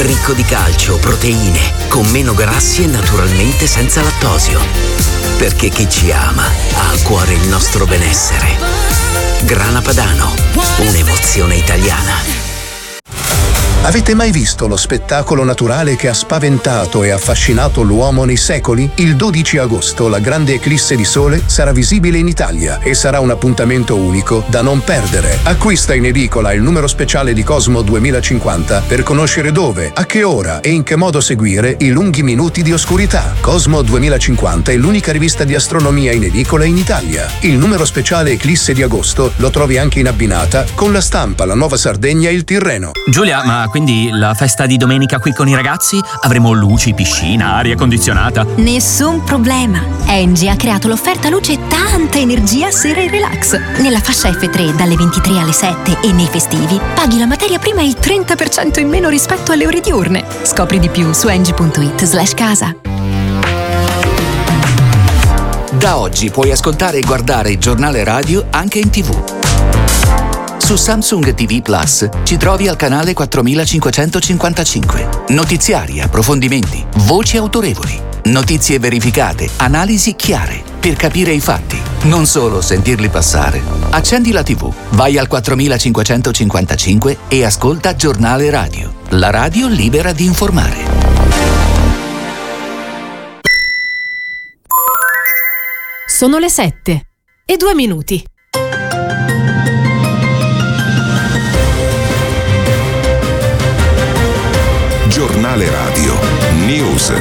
ricco di calcio, proteine, con meno grassi e naturalmente senza lattosio. Perché chi ci ama ha a cuore il nostro benessere. Grana Padano, un'emozione italiana. Avete mai visto lo spettacolo naturale che ha spaventato e affascinato l'uomo nei secoli? Il 12 agosto la grande eclisse di sole sarà visibile in Italia e sarà un appuntamento unico da non perdere. Acquista in edicola il numero speciale di Cosmo 2050 per conoscere dove, a che ora e in che modo seguire i lunghi minuti di oscurità. Cosmo 2050 è l'unica rivista di astronomia in edicola in Italia. Il numero speciale eclisse di agosto lo trovi anche in abbinata con La Stampa, La Nuova Sardegna e Il Tirreno. Giulia, ma quindi la festa di domenica qui con i ragazzi? Avremo luci, piscina, aria condizionata? Nessun problema. Engie ha creato l'offerta luce tanta energia sera e relax. Nella fascia F3 dalle 23 alle 7 e nei festivi paghi la materia prima il 30% in meno rispetto alle ore diurne. Scopri di più su engie.it/casa. Da oggi puoi ascoltare e guardare il giornale radio anche in TV. Su Samsung TV Plus ci trovi al canale 4555. Notiziari, approfondimenti, voci autorevoli, notizie verificate, analisi chiare, per capire i fatti, non solo sentirli passare. Accendi la TV, vai al 4555 e ascolta Giornale Radio, la radio libera di informare. Sono le 7:02. Giornale Radio News.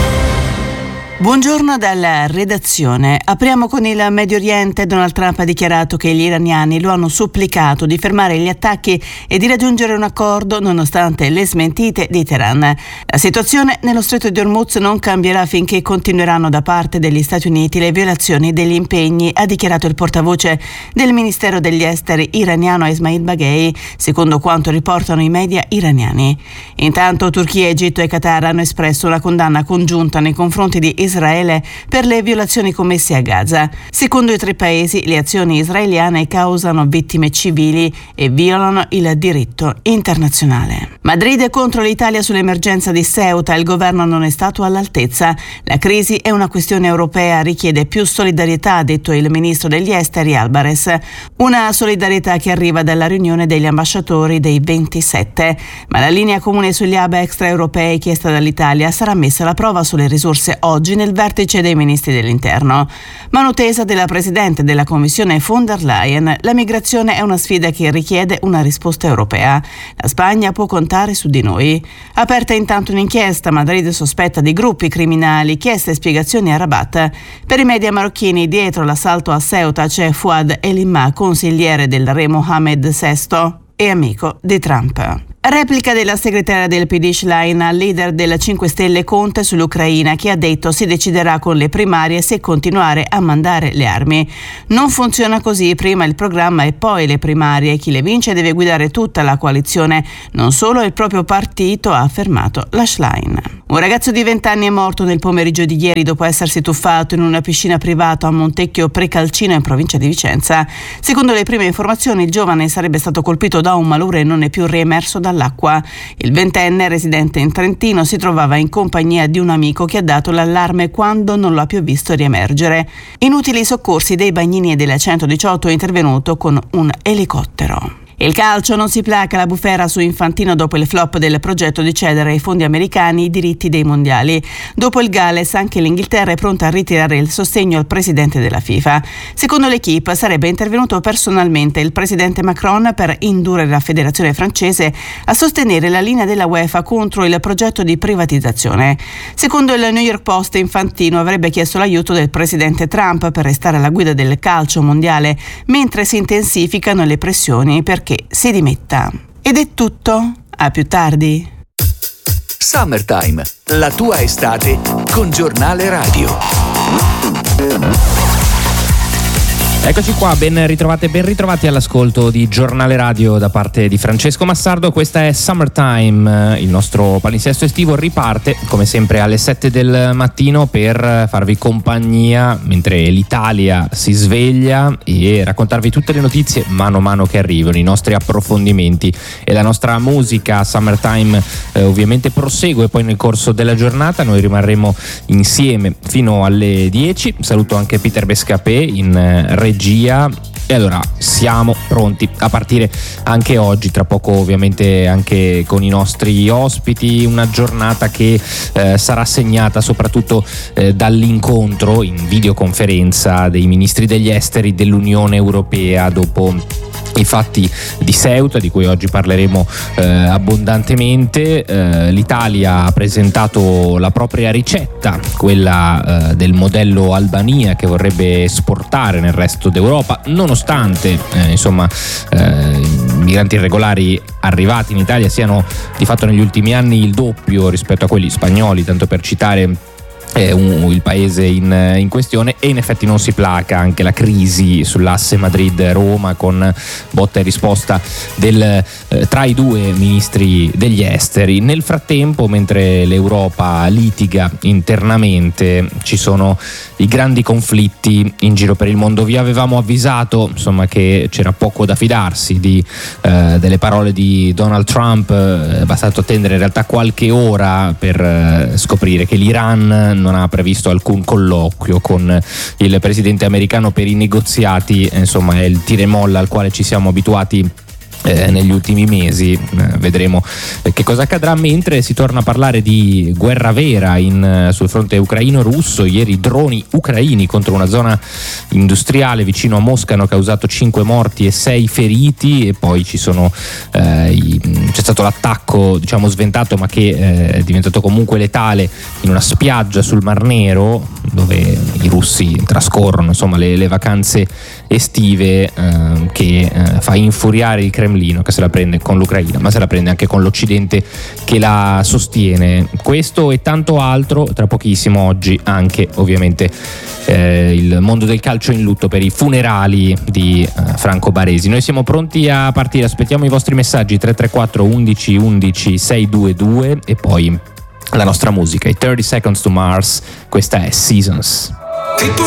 Buongiorno dalla redazione. Apriamo con il Medio Oriente. Donald Trump ha dichiarato che gli iraniani lo hanno supplicato di fermare gli attacchi e di raggiungere un accordo nonostante le smentite di Teheran. La situazione nello Stretto di Hormuz non cambierà finché continueranno da parte degli Stati Uniti le violazioni degli impegni, ha dichiarato il portavoce del Ministero degli Esteri iraniano Esmail Baghei, secondo quanto riportano i media iraniani. Intanto Turchia, Egitto e Qatar hanno espresso una condanna congiunta nei confronti di Israele per le violazioni commesse a Gaza. Secondo i tre paesi, le azioni israeliane causano vittime civili e violano il diritto internazionale. Madrid è contro l'Italia sull'emergenza di Ceuta. Il governo non è stato all'altezza. La crisi è una questione europea, richiede più solidarietà, ha detto il ministro degli esteri Álvarez. Una solidarietà che arriva dalla riunione degli ambasciatori dei 27. Ma la linea comune sugli hub extraeuropei chiesta dall'Italia sarà messa alla prova sulle risorse oggi nel vertice dei ministri dell'interno. Mano tesa della presidente della Commissione von der Leyen, la migrazione è una sfida che richiede una risposta europea. La Spagna può contare su di noi. Aperta intanto un'inchiesta, Madrid sospetta di gruppi criminali, chieste spiegazioni a Rabat. Per i media marocchini, dietro l'assalto a Ceuta c'è Fouad Elimma, consigliere del re Mohammed VI e amico di Trump. Replica della segretaria del PD Schlein al leader della 5 Stelle Conte sull'Ucraina, che ha detto si deciderà con le primarie se continuare a mandare le armi. Non funziona così, prima il programma e poi le primarie. Chi le vince deve guidare tutta la coalizione, non solo il proprio partito, ha affermato la Schlein. Un ragazzo di 20 anni è morto nel pomeriggio di ieri dopo essersi tuffato in una piscina privata a Montecchio Precalcino in provincia di Vicenza. Secondo le prime informazioni il giovane sarebbe stato colpito da un malore e non è più riemerso dall'acqua. Il ventenne, residente in Trentino, si trovava in compagnia di un amico che ha dato l'allarme quando non lo ha più visto riemergere. Inutili soccorsi dei bagnini e della 118 è intervenuto con un elicottero. Il calcio non si placa, la bufera su Infantino dopo il flop del progetto di cedere ai fondi americani i diritti dei mondiali. Dopo il Galles anche l'Inghilterra è pronta a ritirare il sostegno al presidente della FIFA. Secondo l'Equipe sarebbe intervenuto personalmente il presidente Macron per indurre la federazione francese a sostenere la linea della UEFA contro il progetto di privatizzazione. Secondo il New York Post, Infantino avrebbe chiesto l'aiuto del presidente Trump per restare alla guida del calcio mondiale, mentre si intensificano le pressioni perché si dimetta. Ed è tutto, a più tardi. Summertime, la tua estate con Giornale Radio. Eccoci qua, ben ritrovati all'ascolto di Giornale Radio da parte di Francesco Massardo. Questa è Summertime, il nostro palinsesto estivo riparte come sempre alle 7 del mattino per farvi compagnia mentre l'Italia si sveglia e raccontarvi tutte le notizie mano a mano che arrivano, i nostri approfondimenti e la nostra musica. Summertime ovviamente prosegue poi nel corso della giornata, noi rimarremo insieme fino alle 10. Saluto anche Peter Bescapé in regia. E allora siamo pronti a partire anche oggi, tra poco ovviamente anche con i nostri ospiti, una giornata che sarà segnata soprattutto dall'incontro in videoconferenza dei ministri degli esteri dell'Unione Europea dopo i fatti di Ceuta, di cui oggi parleremo abbondantemente. L'Italia ha presentato la propria ricetta, quella del modello Albania, che vorrebbe esportare nel resto d'Europa, nonostante i migranti irregolari arrivati in Italia siano di fatto negli ultimi anni il doppio rispetto a quelli spagnoli, tanto per citare il paese in questione. E in effetti non si placa anche la crisi sull'asse Madrid-Roma, con botta e risposta tra i due ministri degli esteri. Nel frattempo, mentre l'Europa litiga internamente, ci sono i grandi conflitti in giro per il mondo. Vi avevamo avvisato che c'era poco da fidarsi delle parole di Donald Trump. È bastato attendere in realtà qualche ora per scoprire che l'Iran non ha previsto alcun colloquio con il presidente americano per i negoziati. È il tira e molla al quale ci siamo abituati negli ultimi mesi. Vedremo che cosa accadrà, mentre si torna a parlare di guerra vera sul fronte ucraino-russo. Ieri droni ucraini contro una zona industriale vicino a Mosca hanno causato 5 morti e 6 feriti, e poi c'è stato l'attacco sventato, ma che è diventato comunque letale, in una spiaggia sul Mar Nero dove i russi trascorrono le vacanze estive, che fa infuriare il Cremlino, che se la prende con l'Ucraina, ma se la prende anche con l'Occidente che la sostiene. Questo e tanto altro tra pochissimo. Oggi anche ovviamente il mondo del calcio in lutto per i funerali di Franco Baresi. Noi siamo pronti a partire, aspettiamo i vostri messaggi 334 11 11 622 e poi la nostra musica, i 30 Seconds to Mars. Questa è Seasons. People